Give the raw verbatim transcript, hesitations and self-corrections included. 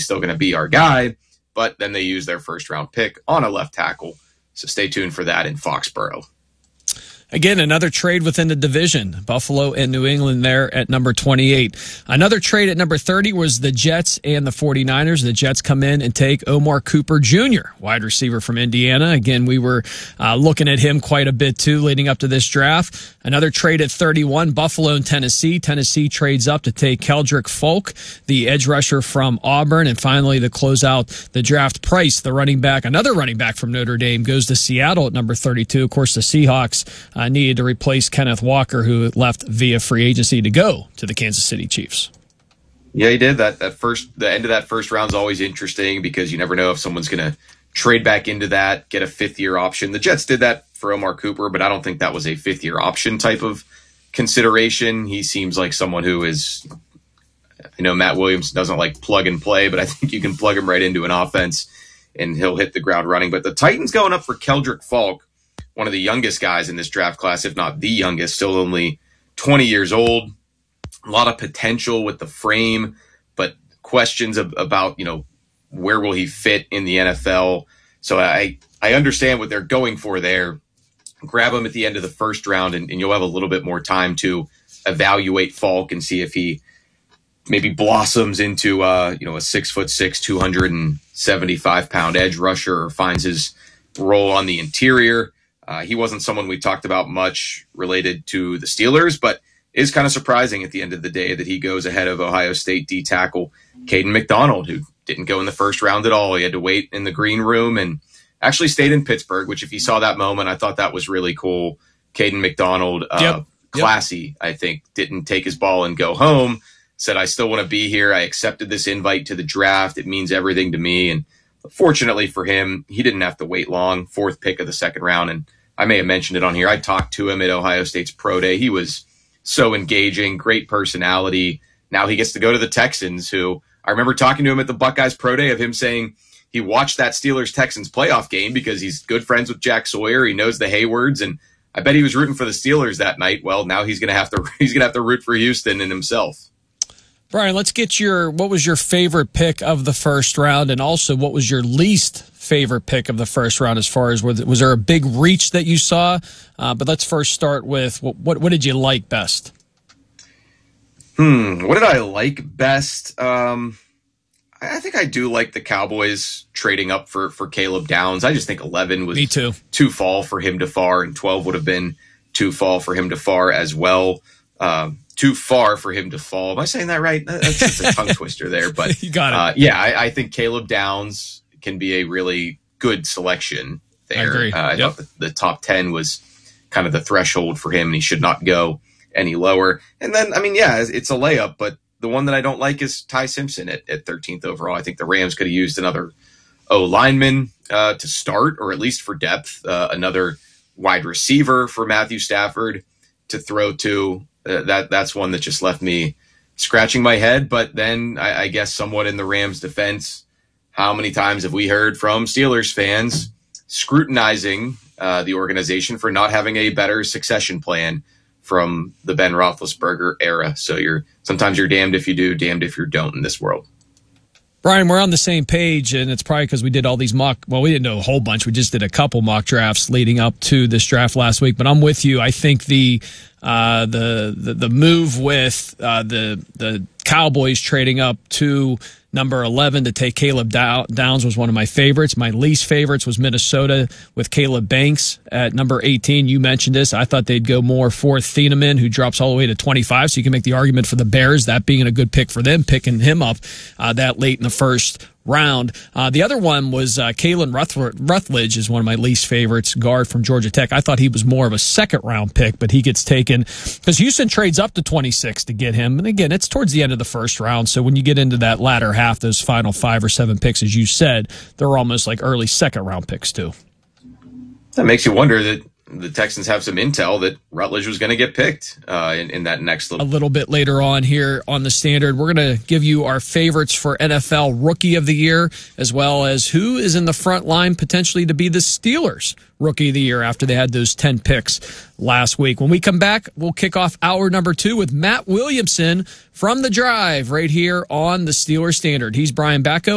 still going to be our guy. But then they use their first round pick on a left tackle. So stay tuned for that in Foxborough. Again, another trade within the division. Buffalo and New England there at number twenty-eight. Another trade at number thirty was the Jets and the 49ers. The Jets come in and take Omar Cooper Junior, wide receiver from Indiana. Again, we were uh, looking at him quite a bit, too, leading up to this draft. Another trade at thirty-one, Buffalo and Tennessee. Tennessee trades up to take Keldrick Folk, the edge rusher from Auburn. And finally, to close out the draft, Price, the running back, another running back from Notre Dame, goes to Seattle at number thirty-two. Of course, the Seahawks uh, needed to replace Kenneth Walker, who left via free agency to go to the Kansas City Chiefs. Yeah, he did. That that first, the end of that first round is always interesting because you never know if someone's going to trade back into that, get a fifth-year option. The Jets did that for Omar Cooper, but I don't think that was a fifth-year option type of consideration. He seems like someone who is, I know Matt Williams doesn't like plug and play, but I think you can plug him right into an offense and he'll hit the ground running. But the Titans going up for Keldrick Folk, one of the youngest guys in this draft class, if not the youngest, still only twenty years old. A lot of potential with the frame, but questions of, about, you know, where will he fit in the N F L? So I, I understand what they're going for there. Grab him at the end of the first round, and, and you'll have a little bit more time to evaluate Falk and see if he maybe blossoms into, uh, you know, a six foot six, two hundred seventy-five pound edge rusher, or finds his role on the interior. Uh, he wasn't someone we talked about much related to the Steelers, but is kind of surprising at the end of the day that he goes ahead of Ohio State D tackle Caden McDonald, who didn't go in the first round at all. He had to wait in the green room and actually stayed in Pittsburgh, which if you saw that moment, I thought that was really cool. Caden McDonald, uh, yep. classy, yep. I think, didn't take his ball and go home, said, I still want to be here. I accepted this invite to the draft. It means everything to me. And fortunately for him, he didn't have to wait long. Fourth pick of the second round. And I may have mentioned it on here. I talked to him at Ohio State's Pro Day. He was so engaging, great personality. Now he gets to go to the Texans, who I remember talking to him at the Buckeyes Pro Day of him saying he watched that Steelers-Texans playoff game because he's good friends with Jack Sawyer. He knows the Haywards, and I bet he was rooting for the Steelers that night. Well, now he's going to have to he's going to have to root for Houston and himself. Brian, let's get your, what was your favorite pick of the first round, and also what was your least favorite pick of the first round as far as, was, was there a big reach that you saw? Uh, but let's first start with, what, what what did you like best? Hmm, what did I like best? Um, I think I do like the Cowboys trading up for, for Caleb Downs. I just think eleven was Me too. too fall for him to far, and twelve would have been too fall for him to far as well. Um, too far for him to fall. Am I saying that right? That's just a tongue twister there. But you got it. Uh, yeah, I, I think Caleb Downs can be a really good selection there. I agree. Uh, I yep. thought the, the top ten was kind of the threshold for him, and he should not go any lower. And then, I mean, yeah, it's a layup, but the one that I don't like is Ty Simpson at, at thirteenth overall. I think the Rams could have used another O lineman uh, to start, or at least for depth, uh, another wide receiver for Matthew Stafford to throw to. Uh, that that's one that just left me scratching my head. But then I, I guess somewhat in the Rams' defense, how many times have we heard from Steelers fans scrutinizing uh, the organization for not having a better succession plan from the Ben Roethlisberger era? So you're sometimes you're damned if you do, damned if you don't in this world. Brian, we're on the same page, and it's probably because we did all these mock, well, we didn't do a whole bunch. We just did a couple mock drafts leading up to this draft last week. But I'm with you. I think the uh, the, the the move with uh, the the Cowboys trading up to number eleven to take Caleb Downs was one of my favorites. My least favorites was Minnesota with Caleb Banks at number eighteen. You mentioned this. I thought they'd go more for Thieneman, who drops all the way to twenty-five. So you can make the argument for the Bears, that being a good pick for them, picking him up uh, that late in the first round. Uh, the other one was uh, Kalen Rutledge is one of my least favorites, guard from Georgia Tech. I thought he was more of a second round pick, but he gets taken because Houston trades up to twenty-six to get him. And again, it's towards the end of the first round. So when you get into that latter half, those final five or seven picks, as you said, they're almost like early second round picks too. That makes you wonder that the Texans have some intel that Rutledge was going to get picked uh, in, in that next little... A little bit later on here on the Standard, we're going to give you our favorites for N F L Rookie of the Year, as well as who is in the front line potentially to be the Steelers Rookie of the Year after they had those ten picks last week. When we come back, we'll kick off hour number two with Matt Williamson from The Drive right here on the Steelers Standard. He's Brian Bacco.